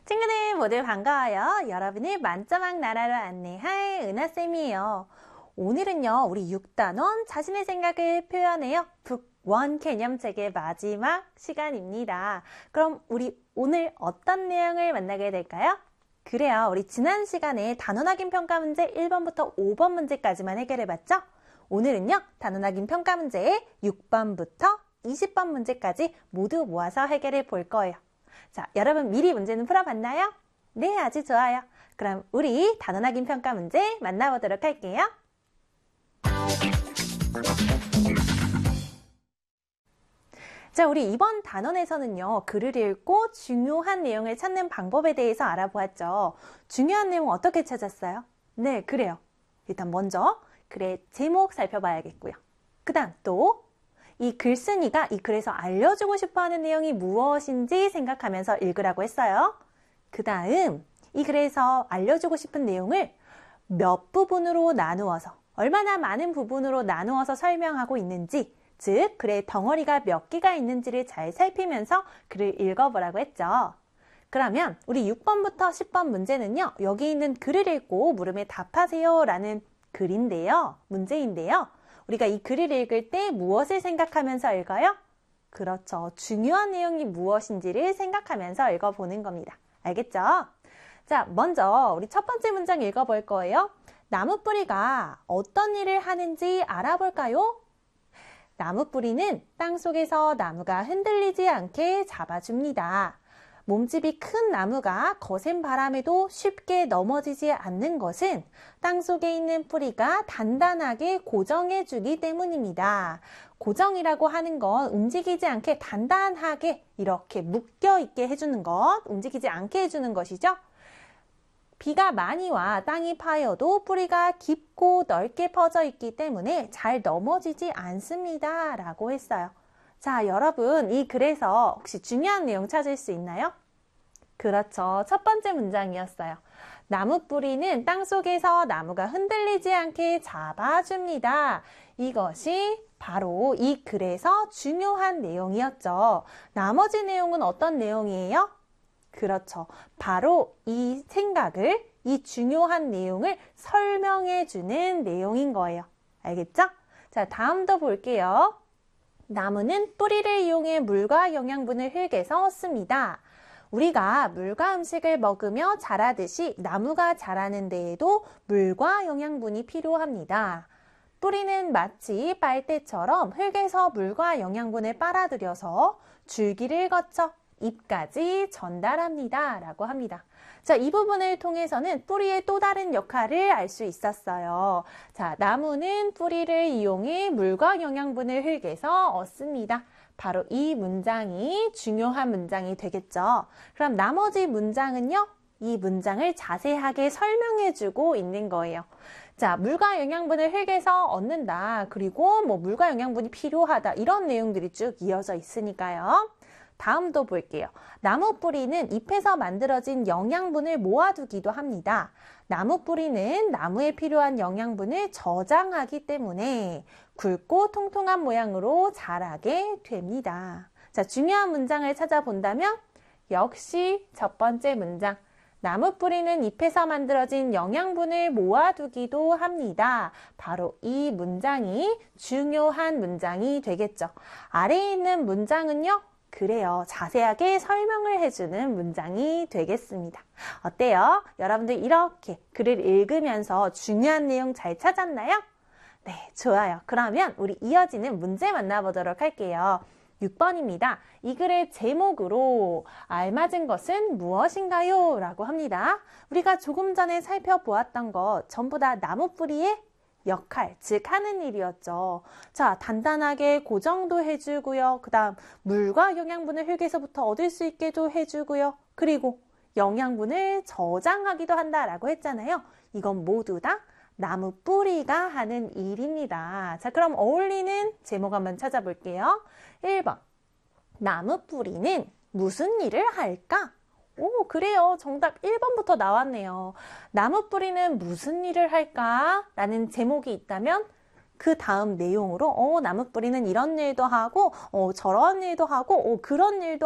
친구들 모두 반가워요. 여러분을 만점왕 나라로 안내할 은하쌤이에요. 오늘은요, 우리 6단원 자신의 생각을 표현해요. 북원 개념책의 마지막 시간입니다. 그럼 우리 오늘 어떤 내용을 만나게 될까요? 그래요. 우리 지난 시간에 단원확인 평가 문제 1번부터 5번 문제까지만 해결해봤죠? 오늘은요, 단원확인 평가 문제의 6번부터 20번 문제까지 모두 모아서 해결해 볼 거예요. 자, 여러분 미리 문제는 풀어봤나요? 네, 아주 좋아요. 그럼 우리 단원확인 평가 문제 만나보도록 할게요. 자, 우리 이번 단원에서는요, 글을 읽고 중요한 내용을 찾는 방법에 대해서 알아보았죠. 중요한 내용 어떻게 찾았어요? 네, 그래요. 일단 먼저 글의 제목 살펴봐야겠고요. 그 다음 또 이 글쓴이가 이 글에서 알려주고 싶어하는 내용이 무엇인지 생각하면서 읽으라고 했어요. 그 다음 이 글에서 알려주고 싶은 내용을 몇 부분으로 나누어서 얼마나 많은 부분으로 나누어서 설명하고 있는지, 즉 글의 덩어리가 몇 개가 있는지를 잘 살피면서 글을 읽어보라고 했죠. 그러면 우리 6번부터 10번 문제는요, 여기 있는 글을 읽고 물음에 답하세요 라는 문제인데요. 우리가 이 글을 읽을 때 무엇을 생각하면서 읽어요? 그렇죠. 중요한 내용이 무엇인지를 생각하면서 읽어보는 겁니다. 알겠죠? 자, 먼저 우리 첫 번째 문장 읽어볼 거예요. 나무뿌리가 어떤 일을 하는지 알아볼까요? 나무뿌리는 땅속에서 나무가 흔들리지 않게 잡아줍니다. 몸집이 큰 나무가 거센 바람에도 쉽게 넘어지지 않는 것은 땅속에 있는 뿌리가 단단하게 고정해주기 때문입니다. 고정이라고 하는 건 움직이지 않게 단단하게 이렇게 묶여있게 해주는 것, 움직이지 않게 해주는 것이죠. 비가 많이 와 땅이 파여도 뿌리가 깊고 넓게 퍼져 있기 때문에 잘 넘어지지 않습니다. 라고 했어요. 자, 여러분 이 글에서 혹시 중요한 내용 찾을 수 있나요? 그렇죠. 첫 번째 문장이었어요. 나무 뿌리는 땅속에서 나무가 흔들리지 않게 잡아줍니다. 이것이 바로 이 글에서 중요한 내용이었죠. 나머지 내용은 어떤 내용이에요? 그렇죠. 바로 이 생각을, 이 중요한 내용을 설명해 주는 내용인 거예요. 알겠죠? 자, 다음도 볼게요. 나무는 뿌리를 이용해 물과 영양분을 흙에서 얻습니다. 우리가 물과 음식을 먹으며 자라듯이 나무가 자라는 데에도 물과 영양분이 필요합니다. 뿌리는 마치 빨대처럼 흙에서 물과 영양분을 빨아들여서 줄기를 거쳐 잎까지 전달합니다. 라고 합니다. 자, 이 부분을 통해서는 뿌리의 또 다른 역할을 알 수 있었어요. 자, 나무는 뿌리를 이용해 물과 영양분을 흙에서 얻습니다. 바로 이 문장이 중요한 문장이 되겠죠. 그럼 나머지 문장은요, 이 문장을 자세하게 설명해주고 있는 거예요. 자, 물과 영양분을 흙에서 얻는다. 그리고 뭐 물과 영양분이 필요하다. 이런 내용들이 쭉 이어져 있으니까요. 다음도 볼게요. 나무 뿌리는 잎에서 만들어진 영양분을 모아두기도 합니다. 나무 뿌리는 나무에 필요한 영양분을 저장하기 때문에 굵고 통통한 모양으로 자라게 됩니다. 자, 중요한 문장을 찾아본다면 역시 첫 번째 문장. 나무 뿌리는 잎에서 만들어진 영양분을 모아두기도 합니다. 바로 이 문장이 중요한 문장이 되겠죠. 아래에 있는 문장은요, 그래요. 자세하게 설명을 해주는 문장이 되겠습니다. 어때요? 여러분들 이렇게 글을 읽으면서 중요한 내용 잘 찾았나요? 네, 좋아요. 그러면 우리 이어지는 문제 만나보도록 할게요. 6번입니다. 이 글의 제목으로 알맞은 것은 무엇인가요? 라고 합니다. 우리가 조금 전에 살펴보았던 것 전부 다 나무 뿌리의 역할, 즉 하는 일이었죠. 자, 단단하게 고정도 해주고요. 그 다음 물과 영양분을 흙에서부터 얻을 수 있게도 해주고요. 그리고 영양분을 저장하기도 한다라고 했잖아요. 이건 모두 다 나무 뿌리가 하는 일입니다. 자, 그럼 어울리는 제목 한번 찾아볼게요. 1번, 나무 뿌리는 무슨 일을 할까? 오, 그래요. 정답 1번부터 나왔네요. 나무 뿌리는 무슨 일을 할까? 라는 제목이 있다면 그 다음 내용으로 나무 뿌리는 이런 일도 하고 저런 일도 하고 그런 일도